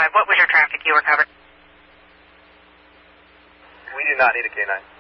What was your traffic you recovered? We do not need a K9.